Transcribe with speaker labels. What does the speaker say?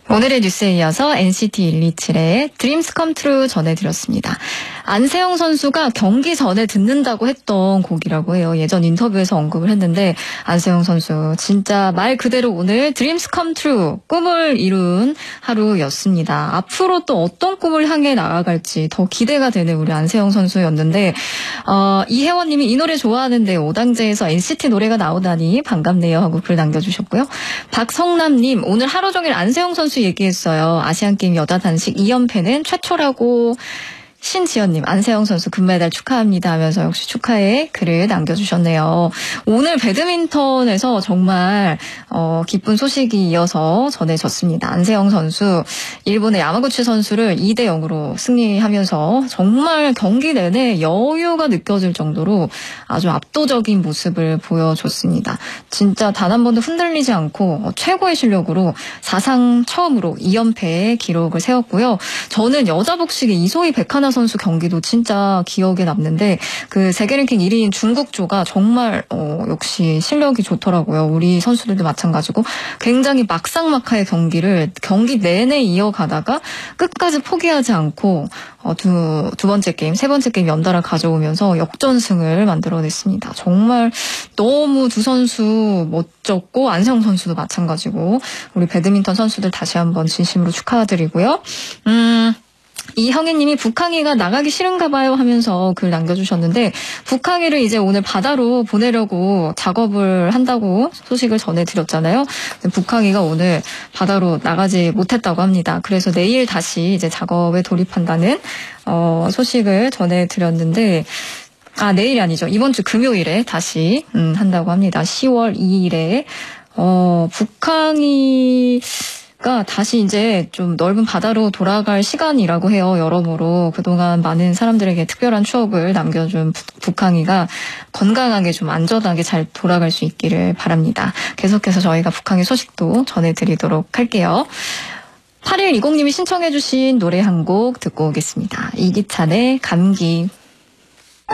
Speaker 1: 오늘의 뉴스에 이어서 NCT 127의 Dreams Come True 전해드렸습니다. 안세영 선수가 경기 전에 듣는다고 했던 곡이라고 해요. 예전 인터뷰에서 언급을 했는데 안세영 선수 진짜 말 그대로 오늘 Dreams Come True, 꿈을 이룬 하루였습니다. 앞으로 또 어떤 꿈을 향해 나아갈지 더 기대가 되는 우리 안세영 선수였는데 이혜원님이 이 노래 좋아하는데 오당제에서 NCT 노래가 나오다니 반갑네요 하고 글 남겨주셨고요. 박성남님 오늘 하루 종일 안세영 선수 얘기했어요. 아시안게임 여자 단식 2연패는 최초라고. 신지연님, 안세영 선수 금메달 축하합니다 하면서 역시 축하의 글을 남겨주셨네요. 오늘 배드민턴에서 정말 기쁜 소식이 이어서 전해졌습니다. 안세영 선수, 일본의 야마구치 선수를 2대0으로 승리하면서 정말 경기 내내 여유가 느껴질 정도로 아주 압도적인 모습을 보여줬습니다. 진짜 단 한 번도 흔들리지 않고 최고의 실력으로 사상 처음으로 2연패의 기록을 세웠고요. 저는 여자 복식의 이소희 백하나 선수 경기도 진짜 기억에 남는데 그 세계 랭킹 1위인 중국조가 정말 역시 실력이 좋더라고요. 우리 선수들도 마찬가지고 굉장히 막상막하의 경기를 경기 내내 이어가다가 끝까지 포기하지 않고 두 번째 게임, 세 번째 게임 연달아 가져오면서 역전승을 만들어냈습니다. 정말 너무 두 선수 멋졌고 안세영 선수도 마찬가지고 우리 배드민턴 선수들 다시 한번 진심으로 축하드리고요. 이형희님이 북항이가 나가기 싫은가 봐요 하면서 글 남겨주셨는데 북항이를 이제 오늘 바다로 보내려고 작업을 한다고 소식을 전해드렸잖아요. 북항이가 오늘 바다로 나가지 못했다고 합니다. 그래서 내일 다시 이제 작업에 돌입한다는 소식을 전해드렸는데 내일이 아니죠. 이번 주 금요일에 다시 한다고 합니다. 10월 2일에 북항이 다시 이제 좀 넓은 바다로 돌아갈 시간이라고 해요. 여러모로 그동안 많은 사람들에게 특별한 추억을 남겨준 북항이가 건강하게 좀 안전하게 잘 돌아갈 수 있기를 바랍니다. 계속해서 저희가 북항이 소식도 전해드리도록 할게요. 8120님이 신청해 주신 노래 한 곡 듣고 오겠습니다. 이기찬의 감기.